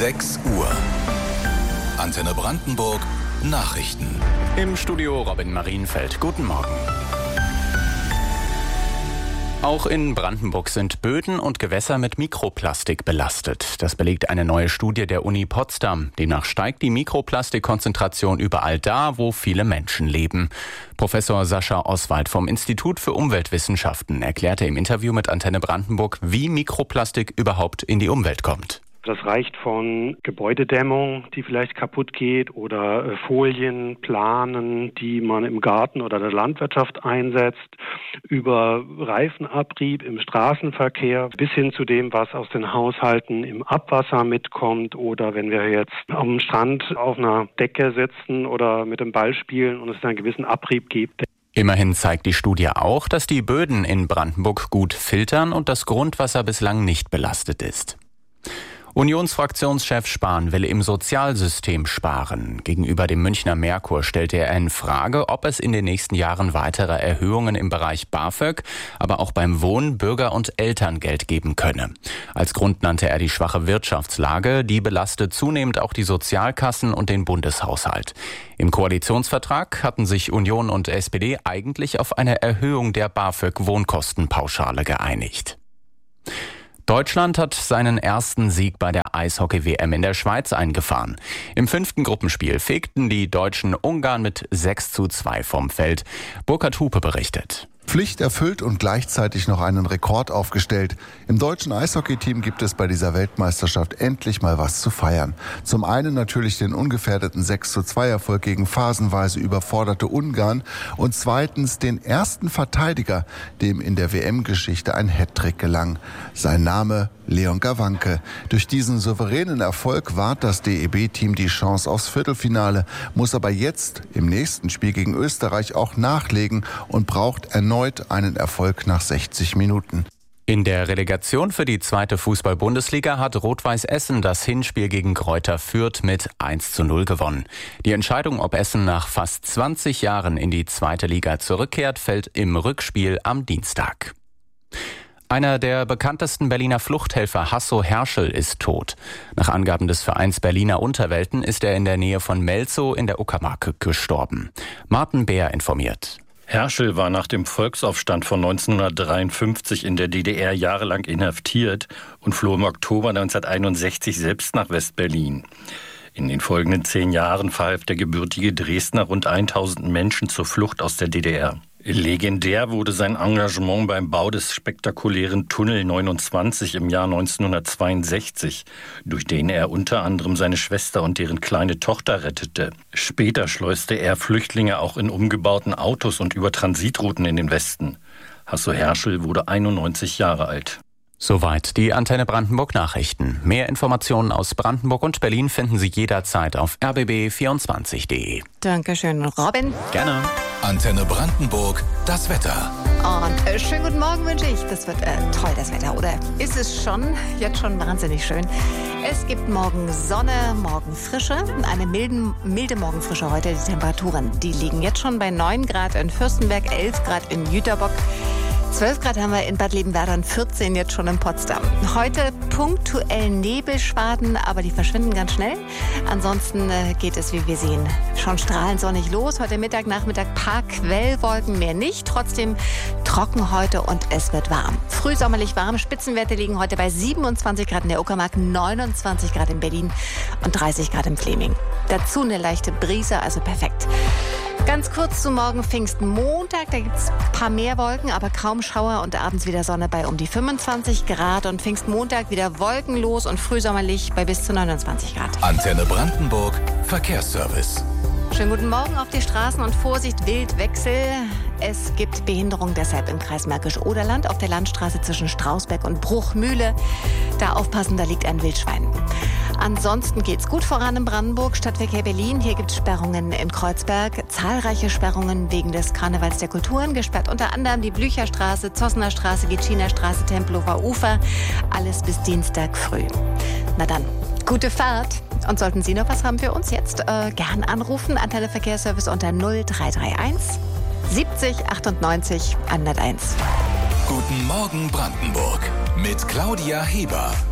6 Uhr. Antenne Brandenburg Nachrichten. Im Studio Robin Marienfeld. Guten Morgen. Auch in Brandenburg sind Böden und Gewässer mit Mikroplastik belastet. Das belegt eine neue Studie der Uni Potsdam. Demnach steigt die Mikroplastikkonzentration überall da, wo viele Menschen leben. Professor Sascha Oswald vom Institut für Umweltwissenschaften erklärte im Interview mit Antenne Brandenburg, wie Mikroplastik überhaupt in die Umwelt kommt. Das reicht von Gebäudedämmung, die vielleicht kaputt geht, oder Folien, Planen, die man im Garten oder der Landwirtschaft einsetzt, über Reifenabrieb im Straßenverkehr bis hin zu dem, was aus den Haushalten im Abwasser mitkommt, oder wenn wir jetzt am Strand auf einer Decke sitzen oder mit dem Ball spielen und es einen gewissen Abrieb gibt. Immerhin zeigt die Studie auch, dass die Böden in Brandenburg gut filtern und das Grundwasser bislang nicht belastet ist. Unionsfraktionschef Spahn will im Sozialsystem sparen. Gegenüber dem Münchner Merkur stellte er in Frage, ob es in den nächsten Jahren weitere Erhöhungen im Bereich BAföG, aber auch beim Wohn-, Bürger- und Elterngeld geben könne. Als Grund nannte er die schwache Wirtschaftslage, die belastet zunehmend auch die Sozialkassen und den Bundeshaushalt. Im Koalitionsvertrag hatten sich Union und SPD eigentlich auf eine Erhöhung der BAföG-Wohnkostenpauschale geeinigt. Deutschland hat seinen ersten Sieg bei der Eishockey-WM in der Schweiz eingefahren. Im 5. Gruppenspiel fegten die Deutschen Ungarn mit 6:2 vom Feld. Burkhard Hupe berichtet. Pflicht erfüllt und gleichzeitig noch einen Rekord aufgestellt. Im deutschen Eishockey-Team gibt es bei dieser Weltmeisterschaft endlich mal was zu feiern. Zum einen natürlich den ungefährdeten 6:2-Erfolg gegen phasenweise überforderte Ungarn und zweitens den ersten Verteidiger, dem in der WM-Geschichte ein Hattrick gelang. Sein Name Leon Gawanke. Durch diesen souveränen Erfolg wahrt das DEB-Team die Chance aufs Viertelfinale, muss aber jetzt im nächsten Spiel gegen Österreich auch nachlegen und braucht erneut einen Erfolg nach 60 Minuten. In der Relegation für die 2. Fußball-Bundesliga hat Rot-Weiß Essen das Hinspiel gegen Greuther Fürth mit 1:0 gewonnen. Die Entscheidung, ob Essen nach fast 20 Jahren in die 2. Liga zurückkehrt, fällt im Rückspiel am Dienstag. Einer der bekanntesten Berliner Fluchthelfer, Hasso Herschel, ist tot. Nach Angaben des Vereins Berliner Unterwelten ist er in der Nähe von Melzow in der Uckermark gestorben. Martin Beer informiert. Herschel war nach dem Volksaufstand von 1953 in der DDR jahrelang inhaftiert und floh im Oktober 1961 selbst nach West-Berlin. In den folgenden 10 Jahren verhalf der gebürtige Dresdner rund 1000 Menschen zur Flucht aus der DDR. Legendär wurde sein Engagement beim Bau des spektakulären Tunnel 29 im Jahr 1962, durch den er unter anderem seine Schwester und deren kleine Tochter rettete. Später schleuste er Flüchtlinge auch in umgebauten Autos und über Transitrouten in den Westen. Hasso Herschel wurde 91 Jahre alt. Soweit die Antenne Brandenburg Nachrichten. Mehr Informationen aus Brandenburg und Berlin finden Sie jederzeit auf rbb24.de. Dankeschön, Robin. Gerne. Antenne Brandenburg, das Wetter. Und schönen guten Morgen wünsche ich. Das wird toll, das Wetter, oder? Ist es schon? Jetzt schon wahnsinnig schön. Es gibt morgen Sonne, morgen Frische. Eine milde Morgenfrische heute. Die Temperaturen, die liegen jetzt schon bei 9 Grad in Fürstenberg, 11 Grad in Jüterbock. 12 Grad haben wir in Bad Liebenwerda, 14 jetzt schon in Potsdam. Heute punktuell Nebelschwaden, aber die verschwinden ganz schnell. Ansonsten geht es, wie wir sehen, schon strahlend sonnig los. Heute Mittag, Nachmittag paar Quellwolken, mehr nicht. Trotzdem trocken heute und es wird warm. Frühsommerlich warm. Spitzenwerte liegen heute bei 27 Grad in der Uckermark, 29 Grad in Berlin und 30 Grad in Fleming. Dazu eine leichte Brise, also perfekt. Ganz kurz zu morgen Pfingstmontag, da gibt es ein paar mehr Wolken, aber kaum Schauer und abends wieder Sonne bei um die 25 Grad und Pfingstmontag wieder wolkenlos und frühsommerlich bei bis zu 29 Grad. Antenne Brandenburg, Verkehrsservice. Schönen guten Morgen auf die Straßen und Vorsicht, Wildwechsel. Es gibt Behinderung deshalb im Kreis Märkisch-Oderland auf der Landstraße zwischen Strausberg und Bruchmühle. Da aufpassen, da liegt ein Wildschwein. Ansonsten geht's gut voran in Brandenburg. Stadtverkehr Berlin, hier gibt es Sperrungen in Kreuzberg. Zahlreiche Sperrungen wegen des Karnevals der Kulturen. Gesperrt unter anderem die Blücherstraße, Zossener Straße, Gitschiner Straße, Tempelhofer Ufer. Alles bis Dienstag früh. Na dann, gute Fahrt. Und sollten Sie noch was haben für uns jetzt, gern anrufen. Antenne Verkehrsservice unter 0331 70 98 101. Guten Morgen Brandenburg mit Claudia Heber.